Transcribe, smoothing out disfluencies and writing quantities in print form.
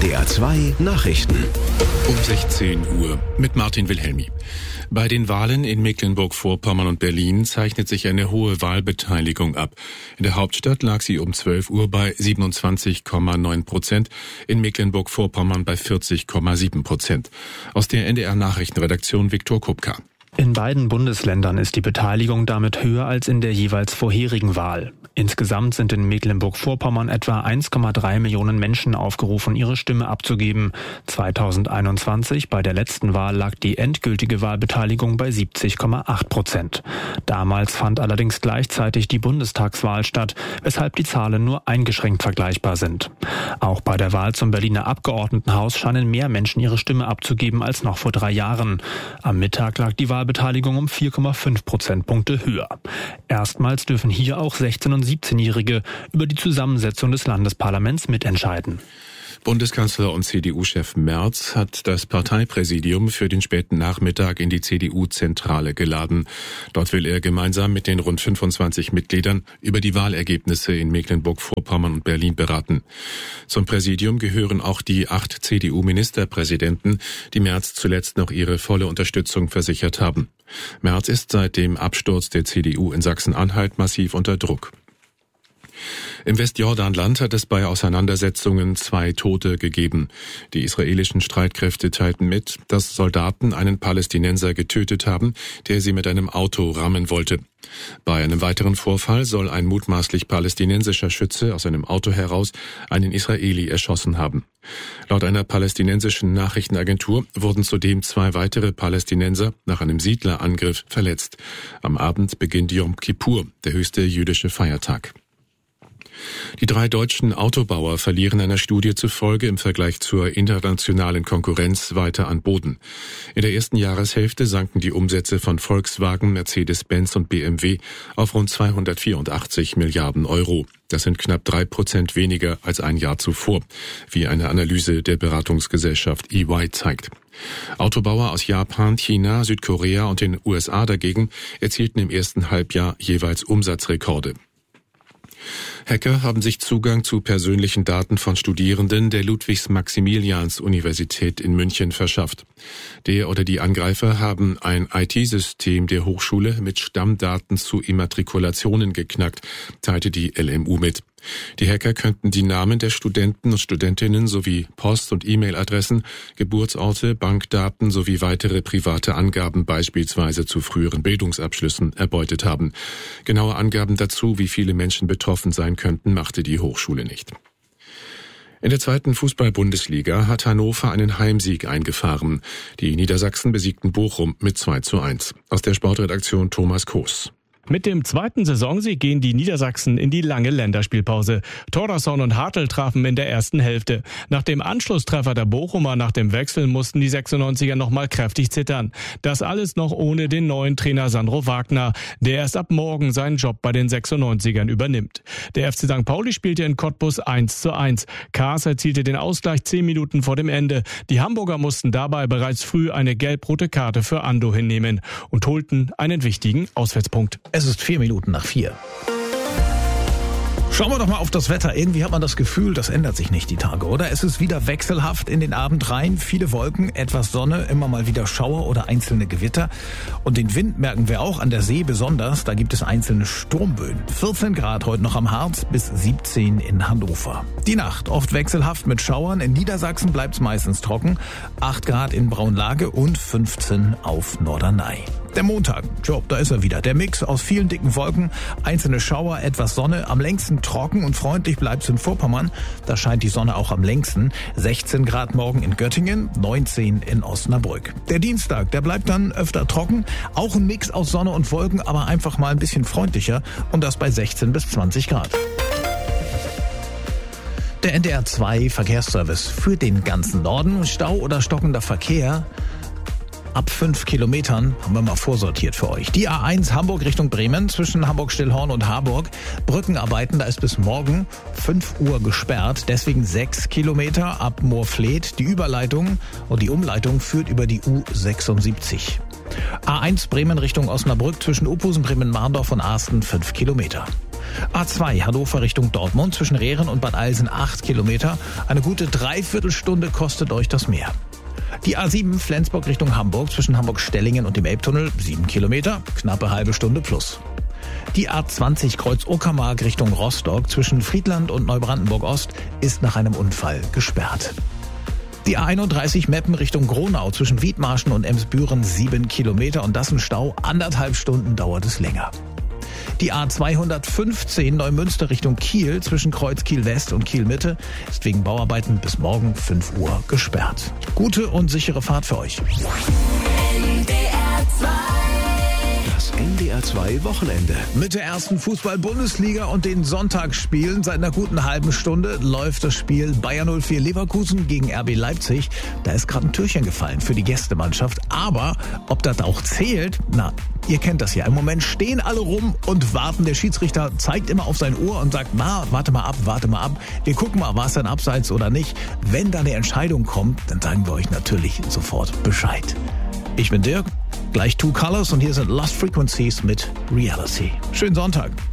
NDR 2 Nachrichten. Um 16 Uhr mit Martin Wilhelmi. Bei den Wahlen in Mecklenburg-Vorpommern und Berlin zeichnet sich eine hohe Wahlbeteiligung ab. In der Hauptstadt lag sie um 12 Uhr bei 27,9%, in Mecklenburg-Vorpommern bei 40,7%. Aus der NDR Nachrichtenredaktion Viktor Kupka. In beiden Bundesländern ist die Beteiligung damit höher als in der jeweils vorherigen Wahl. Insgesamt sind in Mecklenburg-Vorpommern etwa 1,3 Millionen Menschen aufgerufen, ihre Stimme abzugeben. 2021, bei der letzten Wahl, lag die endgültige Wahlbeteiligung bei 70,8%. Damals fand allerdings gleichzeitig die Bundestagswahl statt, weshalb die Zahlen nur eingeschränkt vergleichbar sind. Auch bei der Wahl zum Berliner Abgeordnetenhaus scheinen mehr Menschen ihre Stimme abzugeben als noch vor 3 Jahren. Am Mittag lag die Wahlbeteiligung um 4,5 Prozentpunkte höher. Erstmals dürfen hier auch 16- und 17-Jährige über die Zusammensetzung des Landesparlaments mitentscheiden. Bundeskanzler und CDU-Chef Merz hat das Parteipräsidium für den späten Nachmittag in die CDU-Zentrale geladen. Dort will er gemeinsam mit den rund 25 Mitgliedern über die Wahlergebnisse in Mecklenburg-Vorpommern und Berlin beraten. Zum Präsidium gehören auch die 8 CDU-Ministerpräsidenten, die Merz zuletzt noch ihre volle Unterstützung versichert haben. Merz ist seit dem Absturz der CDU in Sachsen-Anhalt massiv unter Druck. Im Westjordanland hat es bei Auseinandersetzungen 2 Tote gegeben. Die israelischen Streitkräfte teilten mit, dass Soldaten einen Palästinenser getötet haben, der sie mit einem Auto rammen wollte. Bei einem weiteren Vorfall soll ein mutmaßlich palästinensischer Schütze aus einem Auto heraus einen Israeli erschossen haben. Laut einer palästinensischen Nachrichtenagentur wurden zudem 2 weitere Palästinenser nach einem Siedlerangriff verletzt. Am Abend beginnt Yom Kippur, der höchste jüdische Feiertag. Die 3 deutschen Autobauer verlieren einer Studie zufolge im Vergleich zur internationalen Konkurrenz weiter an Boden. In der ersten Jahreshälfte sanken die Umsätze von Volkswagen, Mercedes-Benz und BMW auf rund 284 Milliarden Euro. Das sind knapp 3% weniger als ein Jahr zuvor, wie eine Analyse der Beratungsgesellschaft EY zeigt. Autobauer aus Japan, China, Südkorea und den USA dagegen erzielten im ersten Halbjahr jeweils Umsatzrekorde. Hacker haben sich Zugang zu persönlichen Daten von Studierenden der Ludwigs-Maximilians-Universität in München verschafft. Der oder die Angreifer haben ein IT-System der Hochschule mit Stammdaten zu Immatrikulationen geknackt, teilte die LMU mit. Die Hacker könnten die Namen der Studenten und Studentinnen sowie Post- und E-Mail-Adressen, Geburtsorte, Bankdaten sowie weitere private Angaben beispielsweise zu früheren Bildungsabschlüssen erbeutet haben. Genaue Angaben dazu, wie viele Menschen betroffen sein könnten, machte die Hochschule nicht. In der 2. Fußball-Bundesliga hat Hannover einen Heimsieg eingefahren. Die Niedersachsen besiegten Bochum mit 2:1. Aus der Sportredaktion Thomas Koos. Mit dem 2. Saisonsieg gehen die Niedersachsen in die lange Länderspielpause. Thordarson und Hartl trafen in der ersten Hälfte. Nach dem Anschlusstreffer der Bochumer nach dem Wechsel mussten die 96er nochmal kräftig zittern. Das alles noch ohne den neuen Trainer Sandro Wagner, der erst ab morgen seinen Job bei den 96ern übernimmt. Der FC St. Pauli spielte in Cottbus 1:1. Kaas erzielte den Ausgleich 10 Minuten vor dem Ende. Die Hamburger mussten dabei bereits früh eine gelb-rote Karte für Ando hinnehmen und holten einen wichtigen Auswärtspunkt. Es ist 4:04. Schauen wir doch mal auf das Wetter. Irgendwie hat man das Gefühl, das ändert sich nicht die Tage, oder? Es ist wieder wechselhaft in den Abend rein. Viele Wolken, etwas Sonne, immer mal wieder Schauer oder einzelne Gewitter. Und den Wind merken wir auch an der See besonders. Da gibt es einzelne Sturmböen. 14 Grad heute noch am Harz bis 17 in Hannover. Die Nacht oft wechselhaft mit Schauern. In Niedersachsen bleibt es meistens trocken. 8 Grad in Braunlage und 15 auf Norderney. Der Montag, da ist er wieder. Der Mix aus vielen dicken Wolken, einzelne Schauer, etwas Sonne. Am längsten trocken und freundlich bleibt's in Vorpommern. Da scheint die Sonne auch am längsten. 16 Grad morgen in Göttingen, 19 in Osnabrück. Der Dienstag, der bleibt dann öfter trocken. Auch ein Mix aus Sonne und Wolken, aber einfach mal ein bisschen freundlicher. Und das bei 16 bis 20 Grad. Der NDR 2 Verkehrsservice für den ganzen Norden. Stau oder stockender Verkehr. Ab 5 Kilometern haben wir mal vorsortiert für euch. Die A1 Hamburg Richtung Bremen zwischen Hamburg-Stillhorn und Harburg. Brückenarbeiten, da ist bis morgen 5 Uhr gesperrt. Deswegen 6 Kilometer ab Moorfleet. Die Überleitung und die Umleitung führt über die U76. A1 Bremen Richtung Osnabrück zwischen Uphusen, Bremen-Mahndorf und Asten 5 Kilometer. A2 Hannover Richtung Dortmund zwischen Rehren und Bad Eilsen 8 Kilometer. Eine gute Dreiviertelstunde kostet euch das mehr. Die A7 Flensburg Richtung Hamburg zwischen Hamburg-Stellingen und dem Elbtunnel 7 Kilometer, knappe halbe Stunde plus. Die A20 Kreuz Uckermark Richtung Rostock zwischen Friedland und Neubrandenburg-Ost ist nach einem Unfall gesperrt. Die A31 Meppen Richtung Gronau zwischen Wiedmarschen und Emsbüren 7 Kilometer und das ein Stau, 1,5 Stunden dauert es länger. Die A215 Neumünster Richtung Kiel zwischen Kreuz Kiel West und Kiel Mitte ist wegen Bauarbeiten bis morgen 5 Uhr gesperrt. Gute und sichere Fahrt für euch. Das NDR2 Wochenende. Mit der ersten Fußball-Bundesliga und den Sonntagsspielen seit einer guten halben Stunde läuft das Spiel Bayer 04 Leverkusen gegen RB Leipzig. Da ist gerade ein Türchen gefallen für die Gästemannschaft. Aber ob das auch zählt, na, ihr kennt das ja. Im Moment stehen alle rum und warten. Der Schiedsrichter zeigt immer auf sein Ohr und sagt, na, warte mal ab. Wir gucken mal, war es denn abseits oder nicht. Wenn da eine Entscheidung kommt, dann sagen wir euch natürlich sofort Bescheid. Ich bin Dirk, gleich Two Colors und hier sind Lost Frequencies mit Reality. Schönen Sonntag.